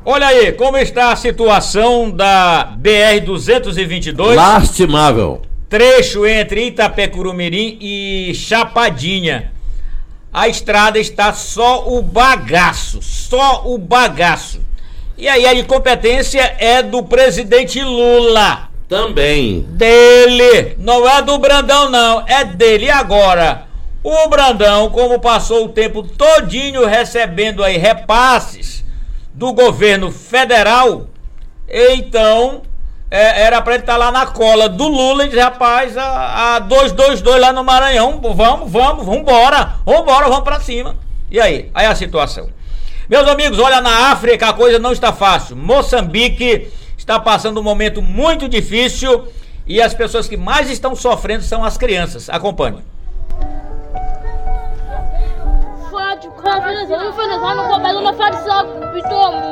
Olha aí, como está a situação da BR-222? Lastimável. Trecho entre Itapecuru-Mirim e Chapadinha. A estrada está só o bagaço. E aí a incompetência é do presidente Lula. Também. Dele, não é do Brandão não, é dele. E agora, o Brandão, como passou o tempo todinho recebendo aí repasses do governo federal, então era pra ele estar lá na cola do Lula e dizer, rapaz, a 222 lá no Maranhão, vambora, vamos pra cima. E aí a situação. Meus amigos, olha, na África a coisa não está fácil. Moçambique está passando um momento muito difícil e as pessoas que mais estão sofrendo são as crianças. Acompanhe. Fala de confiança, não foi nessa, não começa na fala de